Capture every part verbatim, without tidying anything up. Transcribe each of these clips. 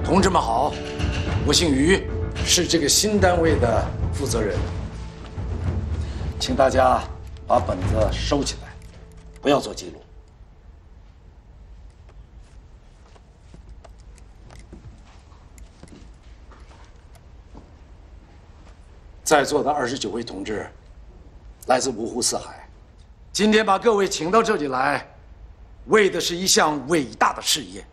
同志们好，我姓于，是这个新单位的负责人，请大家把本子收起来，不要做记录。在座的二十九位同志，来自五湖四海，今天把各位请到这里来，为的是一项伟大的事业。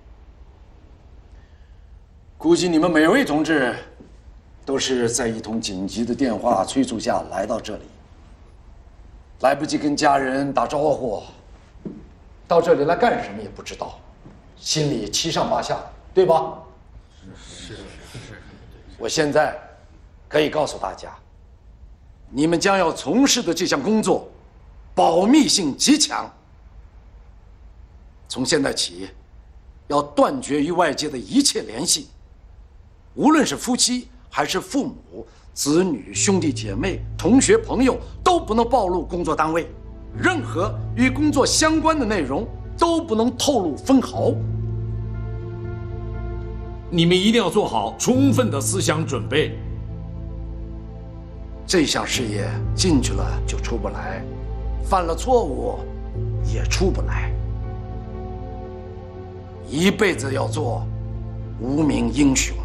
估计你们每位同志，都是在一通紧急的电话催促下来到这里，来不及跟家人打招呼，到这里来干什么也不知道，心里七上八下，对吧？是是是是。我现在可以告诉大家，你们将要从事的这项工作，保密性极强。从现在起，要断绝与外界的一切联系。无论是夫妻还是父母、子女、兄弟姐妹、同学、朋友，都不能暴露工作单位。任何与工作相关的内容都不能透露分毫。 你们一定要做好充分的思想准备。 这项事业进去了就出不来，犯了错误也出不来。一辈子要做无名英雄。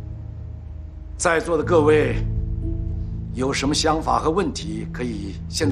在座的各位，有什么想法和问题，可以现在。